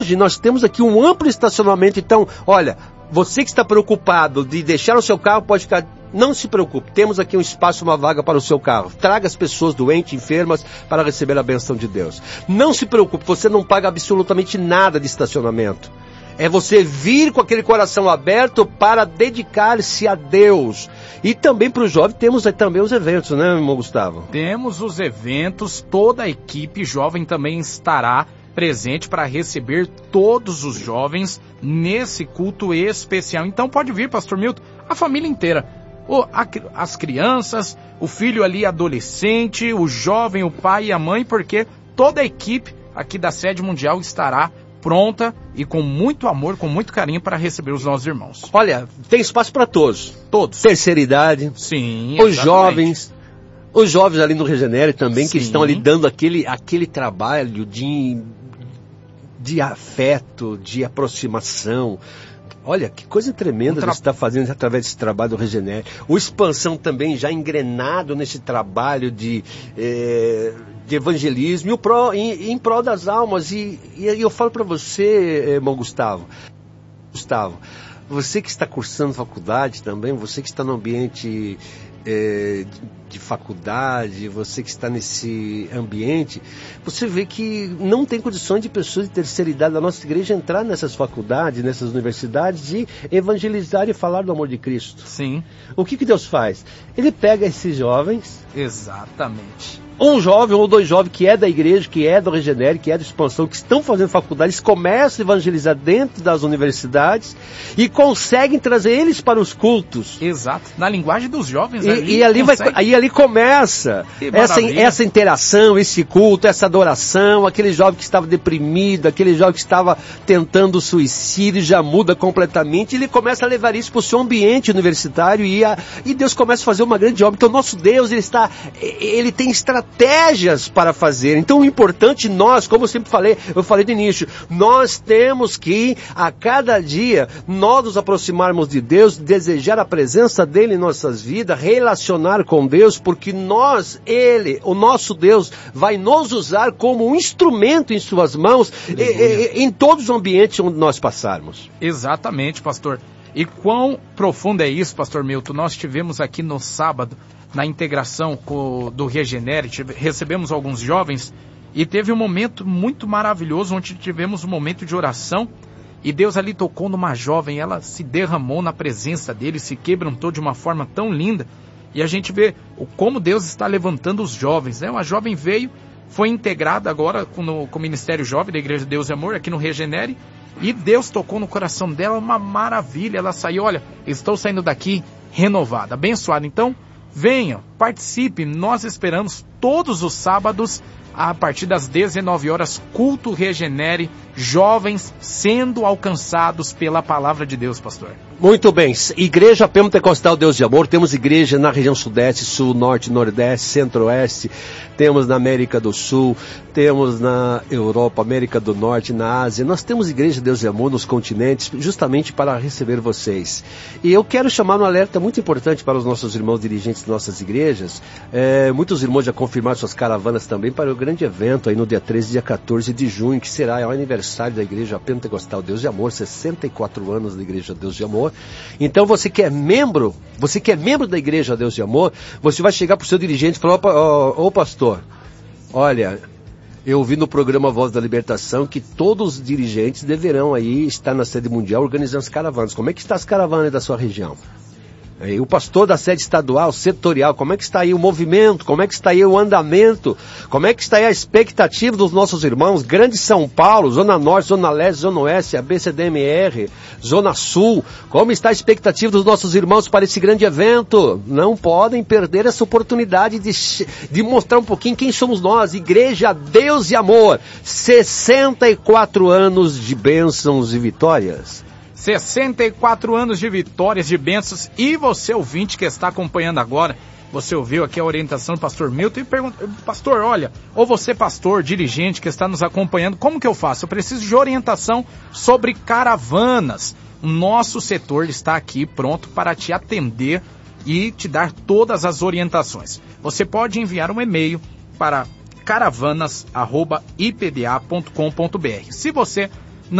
hoje nós temos aqui um amplo estacionamento. Então, olha, você que está preocupado de deixar o seu carro, pode ficar... Não se preocupe, temos aqui um espaço, uma vaga para o seu carro. Traga as pessoas doentes, enfermas, para receber a bênção de Deus. Não se preocupe, você não paga absolutamente nada de estacionamento. É você vir com aquele coração aberto para dedicar-se a Deus. E também para os jovens temos também os eventos, né, irmão Gustavo? Temos os eventos, toda a equipe jovem também estará presente para receber todos os jovens nesse culto especial. Então pode vir, pastor Milton, a família inteira. As crianças, o filho ali adolescente, o jovem, o pai e a mãe, porque toda a equipe aqui da Sede Mundial estará pronta e com muito amor, com muito carinho para receber os nossos irmãos. Olha, tem espaço para todos. Todos. Terceira idade. Sim, os jovens. Os jovens ali no Regenere também, que estão ali dando aquele trabalho de afeto, de aproximação. Olha, que coisa tremenda você está fazendo através desse trabalho do Regenere. O Expansão também já engrenado nesse trabalho de evangelismo em prol das almas. E eu falo para você, irmão Gustavo, você que está cursando faculdade também, você que está no ambiente de faculdade, você que está nesse ambiente, você vê que não tem condições de pessoas de terceira idade da nossa igreja entrar nessas faculdades, nessas universidades e evangelizar e falar do amor de Cristo. Sim. O que Deus faz? Ele pega esses jovens... Exatamente. Um jovem ou dois jovens que é da igreja, que é do Regenere, que é da Expansão, que estão fazendo faculdade, eles começam a evangelizar dentro das universidades e conseguem trazer eles para os cultos. Exato, na linguagem dos jovens. E ali começa essa interação, esse culto, essa adoração. Aquele jovem que estava deprimido, aquele jovem que estava tentando suicídio, já muda completamente. Ele começa a levar isso para o seu ambiente universitário e Deus começa a fazer uma grande obra. Então nosso Deus, ele tem estratégias para fazer. Então o importante nós, como eu falei de início, nós temos que a cada dia nós nos aproximarmos de Deus, desejar a presença dele em nossas vidas, relacionar com Deus, porque o nosso Deus vai nos usar como um instrumento em suas mãos em todos os ambientes onde nós passarmos. Exatamente, pastor. E quão profundo é isso, pastor Milton? Nós tivemos aqui no sábado, na integração do Regenere, recebemos alguns jovens e teve um momento muito maravilhoso, onde tivemos um momento de oração e Deus ali tocou numa jovem, ela se derramou na presença dele, se quebrantou de uma forma tão linda e a gente vê como Deus está levantando os jovens, né? Uma jovem veio, foi integrada agora com o Ministério Jovem da Igreja de Deus e Amor, aqui no Regenere, e Deus tocou no coração dela, uma maravilha, ela saiu, olha, estou saindo daqui renovada, abençoada. Então, venham, participe, nós esperamos todos os sábados, a partir das 19 horas, culto Regenere, jovens sendo alcançados pela palavra de Deus, pastor. Muito bem, Igreja Pentecostal Deus de Amor, temos igreja na região sudeste, sul, norte, nordeste, centro-oeste, temos na América do Sul, temos na Europa, América do Norte, na Ásia, nós temos igreja Deus de Amor nos continentes, justamente para receber vocês. E eu quero chamar um alerta muito importante para os nossos irmãos dirigentes de nossas igrejas, muitos irmãos já confirmaram suas caravanas também para o grande evento aí no dia 13 e dia 14 de junho, que será o aniversário da Igreja Pentecostal Deus de Amor, 64 anos da Igreja Deus de Amor. Então você que é membro da Igreja Deus de Amor, você vai chegar para o seu dirigente e falar, ô pastor, olha, eu ouvi no programa Voz da Libertação que todos os dirigentes deverão aí estar na sede mundial organizando as caravanas. Como é que está as caravanas da sua região? E o pastor da sede estadual, setorial, como é que está aí o movimento, como é que está aí o andamento, como é que está aí a expectativa dos nossos irmãos, Grande São Paulo, Zona Norte, Zona Leste, Zona Oeste, ABCDMR, Zona Sul, como está a expectativa dos nossos irmãos para esse grande evento? Não podem perder essa oportunidade de mostrar um pouquinho quem somos nós, Igreja Deus e Amor, 64 anos de bênçãos e vitórias. 64 anos de vitórias, de bênçãos. E você, ouvinte que está acompanhando agora, você ouviu aqui a orientação do pastor Milton e pergunta, pastor, olha, ou você, pastor, dirigente que está nos acompanhando, como que eu faço? Eu preciso de orientação sobre caravanas. Nosso setor está aqui pronto para te atender e te dar todas as orientações. Você pode enviar um e-mail para caravanas@ipda.com.br. Se você